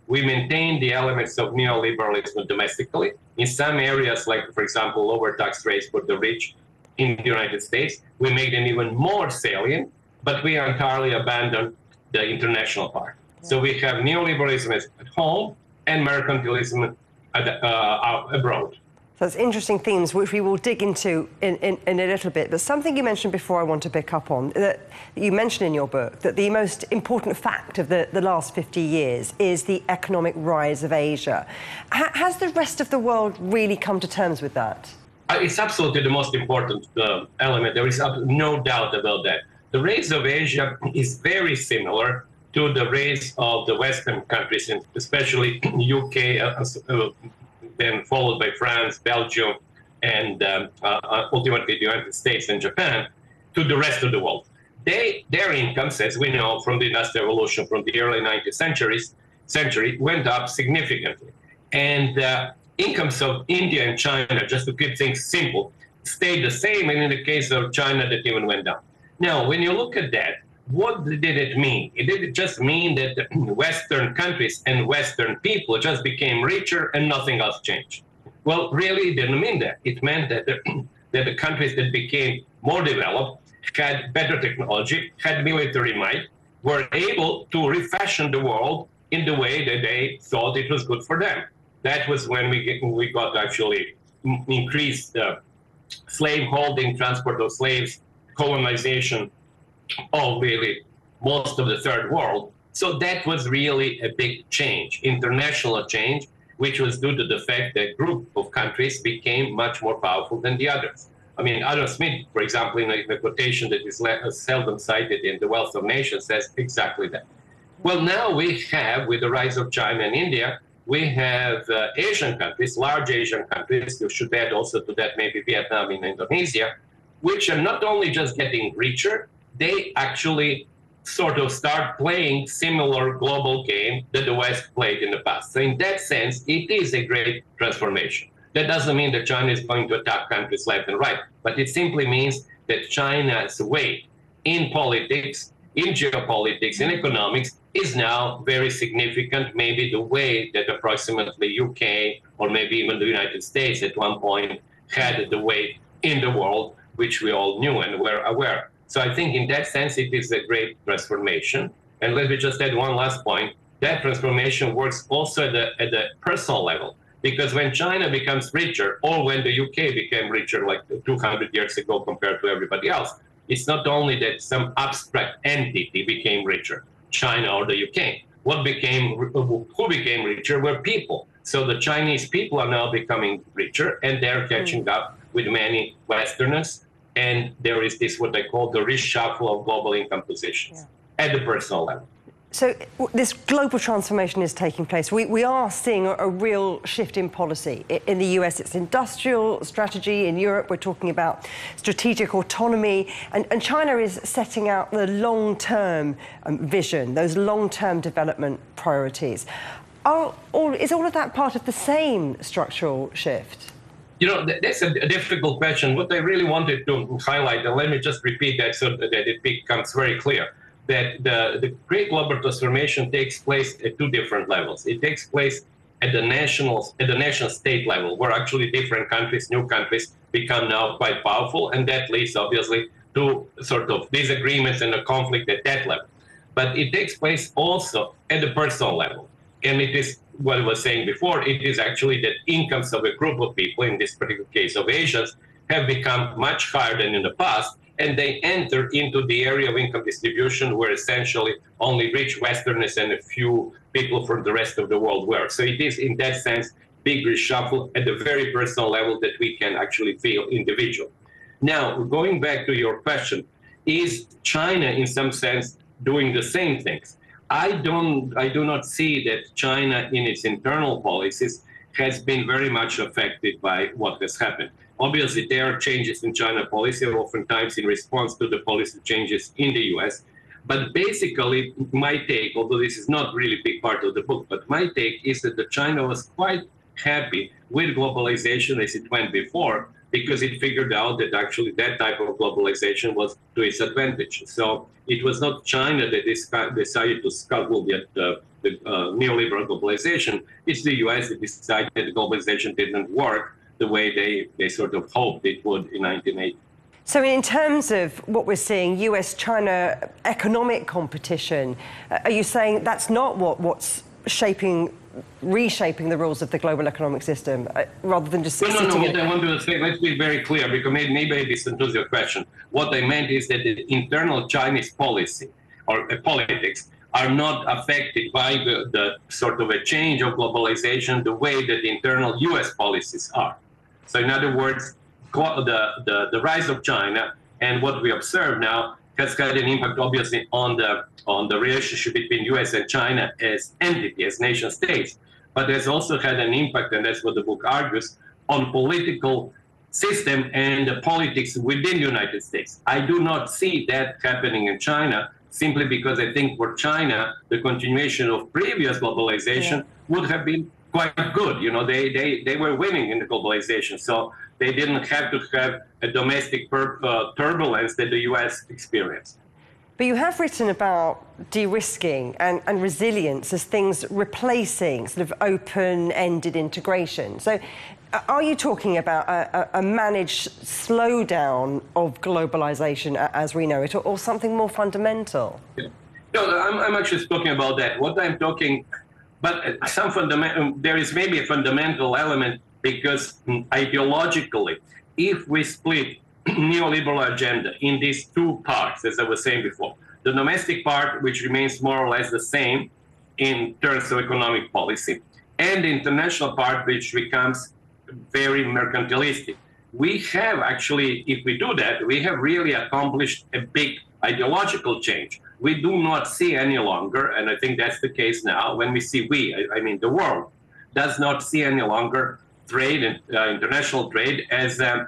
we maintain the elements of neoliberalism domestically. In some areas, like, for example, lower tax rates for the rich in the United States, we make them even more salient, but we entirely abandon the international part. So we have neoliberalism at home and mercantilism abroad. So it's interesting themes which we will dig into in a little bit. But something you mentioned before I want to pick up on, that you mentioned in your book, that the most important fact of the last 50 years is the economic rise of Asia. Has the rest of the world really come to terms with that? It's absolutely the most important element. There is no doubt about that. The rise of Asia is very similar to the rise of the Western countries, and especially UK, then followed by France, Belgium, and ultimately the United States and Japan, to the rest of the world. Their incomes, as we know from the Industrial Revolution from the early 19th century, went up significantly. And incomes of India and China, just to keep things simple, stayed the same, and in the case of China, that even went down. Now, when you look at that, what did it mean? It didn't just mean that Western countries and Western people just became richer and nothing else changed. Well, really, it didn't mean that. It meant that the countries that became more developed, had better technology, had military might, were able to refashion the world in the way that they thought it was good for them. That was when we got actually increased slave holding, transport of slaves, colonization of really most of the third world. So that was really a big change, international change, which was due to the fact that a group of countries became much more powerful than the others. I mean, Adam Smith, for example, in a quotation that is seldom cited in The Wealth of Nations, says exactly that. Well, now we have, with the rise of China and India, we have Asian countries, large Asian countries, you should add also to that maybe Vietnam and Indonesia, which are not only just getting richer, they actually sort of start playing similar global game that the West played in the past. So in that sense, it is a great transformation. That doesn't mean that China is going to attack countries left and right, but it simply means that China's weight in politics, in geopolitics, in economics is now very significant, maybe the way that approximately UK or maybe even the United States at one point had the weight in the world, which we all knew and were aware. So I think in that sense, it is a great transformation. And let me just add one last point. That transformation works also at the personal level, because when China becomes richer, or when the UK became richer like 200 years ago compared to everybody else, it's not only that some abstract entity became richer, China or the UK. Who became richer were people. So the Chinese people are now becoming richer, and they're catching up with many Westerners. And there is this, what I call the reshuffle of global income positions at the personal level. So this global transformation is taking place. We are seeing a real shift in policy. In the US, it's industrial strategy. In Europe, we're talking about strategic autonomy. And China is setting out the long-term vision, those long-term development priorities. Is all of that part of the same structural shift? You know, that's a difficult question. What I really wanted to highlight, and let me just repeat that so that it becomes very clear, that the great global transformation takes place at two different levels. It takes place at the nation state level, where actually different countries, new countries, become now quite powerful, and that leads obviously to sort of disagreements and a conflict at that level. But it takes place also at the personal level. And it is what I was saying before, it is actually that incomes of a group of people, in this particular case of Asians, have become much higher than in the past, and they enter into the area of income distribution where essentially only rich Westerners and a few people from the rest of the world were. So it is, in that sense, big reshuffle at the very personal level that we can actually feel individual. Now, going back to your question, is China in some sense doing the same things? I do not see that China in its internal policies has been very much affected by what has happened. Obviously, there are changes in China policy, oftentimes in response to the policy changes in the US. But basically, my take, although this is not really a big part of the book, but my take is that China was quite happy with globalization as it went before, because it figured out that actually that type of globalization was to its advantage. So it was not China that decided to scuttle the neoliberal globalization. It's the US that decided that globalization didn't work the way they sort of hoped it would in 1980. So in terms of what we're seeing, US-China economic competition, are you saying that's not what's reshaping the rules of the global economic system, rather than just No. What I want to say, let's be very clear, because maybe I misunderstood your question. What I meant is that the internal Chinese policy or politics are not affected by the sort of a change of globalization the way that the internal US policies are. So in other words, the rise of China and what we observe now has had an impact, obviously, on the relationship between US and China as entity, as nation states, but has also had an impact, and that's what the book argues, on political system and the politics within the United States. I do not see that happening in China, simply because I think for China, the continuation of previous globalization would have been quite good. You know, they were winning in the globalization, so they didn't have to have a domestic turbulence that the US experienced. But you have written about de-risking and resilience as things replacing sort of open-ended integration. So are you talking about a managed slowdown of globalization as we know it, or something more fundamental? Yeah. No, I'm actually talking about that. What I'm talking, but there is maybe a fundamental element, because ideologically, if we split neoliberal agenda in these two parts, as I was saying before, the domestic part, which remains more or less the same in terms of economic policy, and the international part, which becomes very mercantilistic. We have actually, if we do that, we have really accomplished a big ideological change. We do not see any longer, and I think that's the case now, when we see I mean the world, does not see any longer trade and international trade as a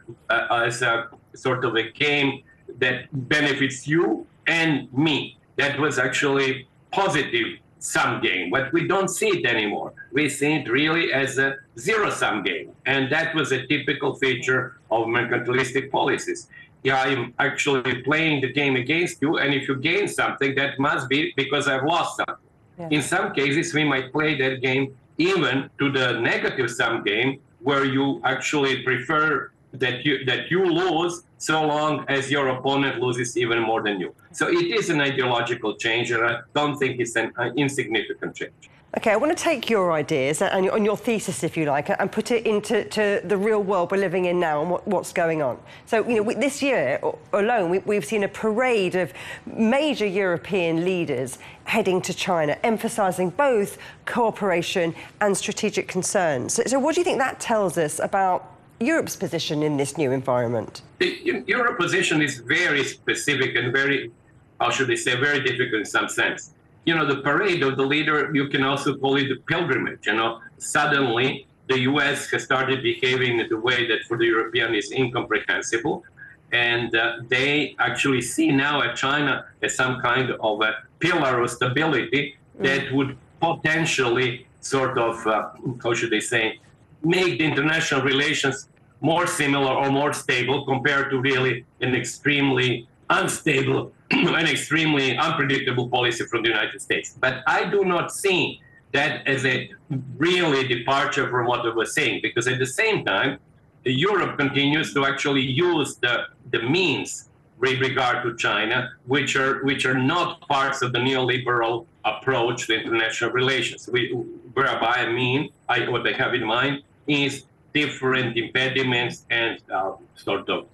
sort of a game that benefits you and me. That was actually positive sum game, but we don't see it anymore. We see it really as a zero-sum game, and that was a typical feature of mercantilistic policies. Yeah, I'm actually playing the game against you, and if you gain something, that must be because I've lost something. Yeah. In some cases, we might play that game even to the negative sum game, where you actually prefer that you lose so long as your opponent loses even more than you. So it is an ideological change, and I don't think it's an insignificant change. Okay, I want to take your ideas and your thesis, if you like, and put it into the real world we're living in now and what's going on. So, you know, this year alone, we've seen a parade of major European leaders heading to China, emphasising both cooperation and strategic concerns. So what do you think that tells us about Europe's position in this new environment? Europe's position is very specific and very, how should I say, very difficult in some sense. You know, the parade of the leader, you can also call it the pilgrimage. You know, suddenly the US has started behaving in the way that for the European is incomprehensible. And they actually see now at China as some kind of a pillar of stability that would potentially sort of, how should I say, make the international relations more similar or more stable compared to really an extremely unstable and extremely unpredictable policy from the United States. But I do not see that as a really departure from what I was saying, because at the same time, Europe continues to actually use the means with regard to China, which are not parts of the neoliberal approach to international relations. Whereby I mean, what I have in mind is different impediments and sort of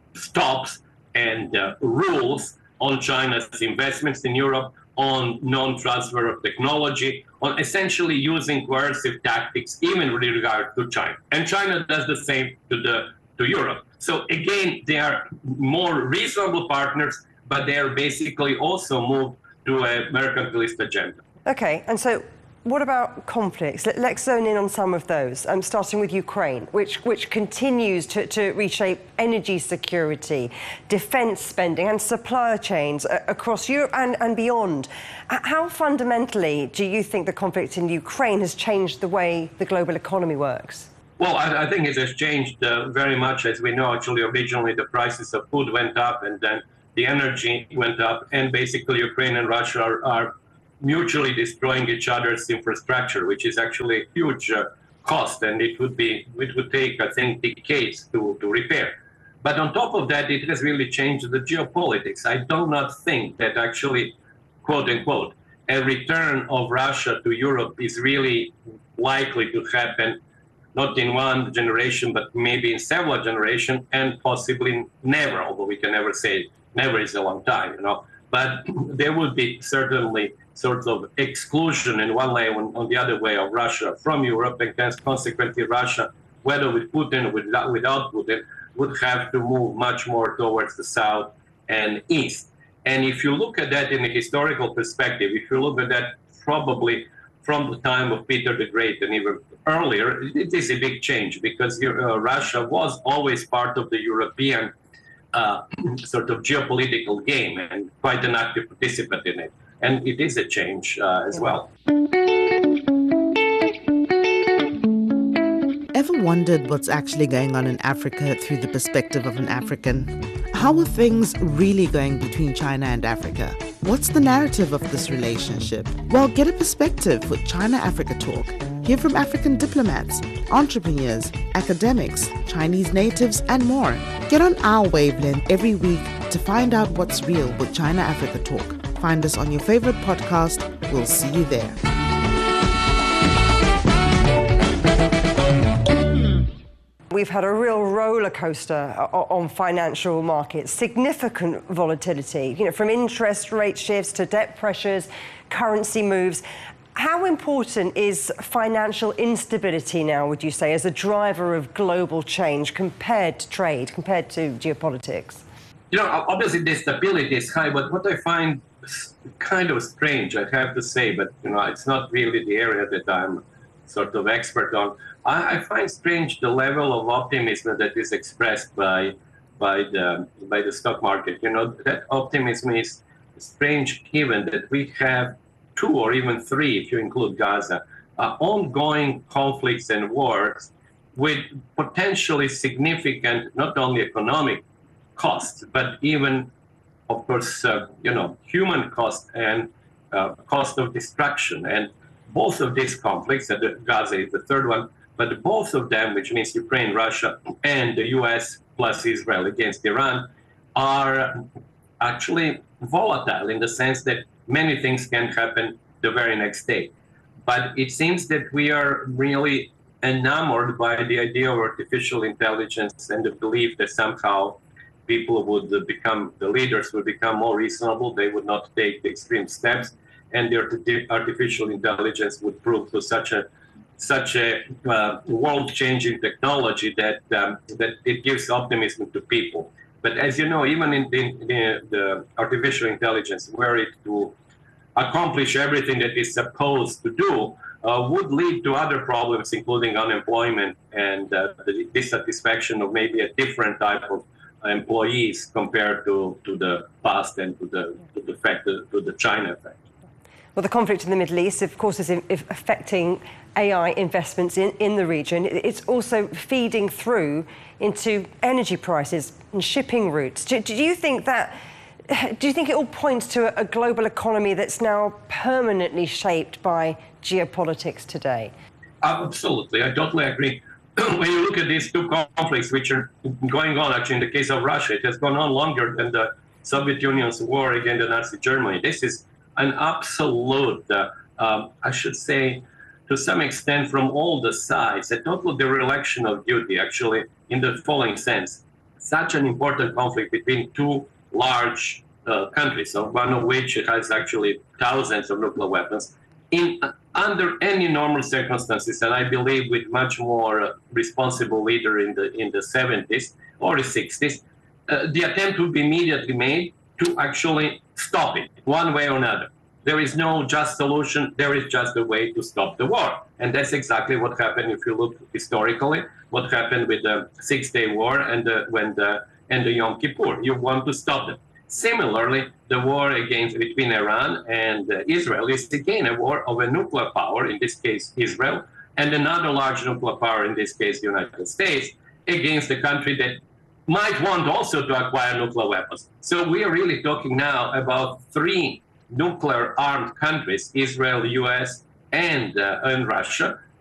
stops and rules on China's investments in Europe, on non-transfer of technology, on essentially using coercive tactics, even with regard to China. And China does the same to Europe. So again, they are more reasonable partners, but they are basically also moved to a mercantilist agenda. Okay, and so what about conflicts? Let's zone in on some of those, starting with Ukraine, which continues to reshape energy security, defence spending and supply chains across Europe and beyond. How fundamentally do you think the conflict in Ukraine has changed the way the global economy works? Well, I think it has changed very much. As we know, actually, originally the prices of food went up, and then the energy went up, and basically Ukraine and Russia are mutually destroying each other's infrastructure, which is actually a huge cost, and it would take, I think, decades to repair. But on top of that, it has really changed the geopolitics. I do not think that actually, quote unquote, a return of Russia to Europe is really likely to happen, not in one generation, but maybe in several generations, and possibly never, although we can never say never is a long time, But there would be certainly sort of exclusion in one way on the other way of Russia from Europe, and consequently Russia, whether with Putin or without Putin, would have to move much more towards the south and east. And if you look at that in a historical perspective, if you look at that probably from the time of Peter the Great and even earlier, it is a big change, because Russia was always part of the European sort of geopolitical game and quite an active participant in it. And it is a change as well. Ever wondered what's actually going on in Africa through the perspective of an African? How are things really going between China and Africa? What's the narrative of this relationship? Well, get a perspective with China-Africa Talk. Hear from African diplomats, entrepreneurs, academics, Chinese natives, and more. Get on our wavelength every week to find out what's real with China-Africa Talk. Find us on your favorite podcast. We'll see you there. We've had a real roller coaster on financial markets, significant volatility, from interest rate shifts to debt pressures, currency moves. How important is financial instability now, would you say, as a driver of global change compared to trade, compared to geopolitics? Obviously the stability is high, but what I find kind of strange, I have to say, but it's not really the area that I'm sort of expert on. I find strange the level of optimism that is expressed by the stock market. That optimism is strange, given that we have 2 or even 3, if you include Gaza, ongoing conflicts and wars with potentially significant, not only economic costs, but even, of course, human cost and cost of destruction. And both of these conflicts, Gaza is the third one, but both of them, which means Ukraine, Russia, and the US plus Israel against Iran, are actually volatile in the sense that many things can happen the very next day. But it seems that we are really enamored by the idea of artificial intelligence and the belief that somehow people would become, the leaders would become more reasonable, they would not take the extreme steps, and the artificial intelligence would prove to such a world-changing technology that it gives optimism to people. But as you know, even in the artificial intelligence, were it to accomplish everything that it's supposed to do, would lead to other problems, including unemployment and the dissatisfaction of maybe a different type of employees compared to the past and to the China effect. Well, the conflict in the Middle East, of course, is affecting AI investments in the region. It's also feeding through into energy prices and shipping routes. Do you think it all points to a global economy that's now permanently shaped by geopolitics today? Absolutely, I totally agree. When you look at these 2 conflicts, which are going on, actually, in the case of Russia, it has gone on longer than the Soviet Union's war against Nazi Germany. This is an absolute, I should say, to some extent from all the sides, a total dereliction of duty, actually, in the following sense. Such an important conflict between 2 large countries, one of which has actually thousands of nuclear weapons, under any normal circumstances, and I believe with much more responsible leader in the 70s or the 60s, the attempt would be immediately made to actually stop it, one way or another. There is no just solution, there is just a way to stop the war. And that's exactly what happened, if you look historically, what happened with the 6-Day War and the Yom Kippur. You want to stop them. Similarly, the war between Iran and Israel is again a war of a nuclear power, in this case Israel, and another large nuclear power, in this case the United States, against a country that might want also to acquire nuclear weapons. So we are really talking now about 3 nuclear armed countries, Israel, US, and Russia,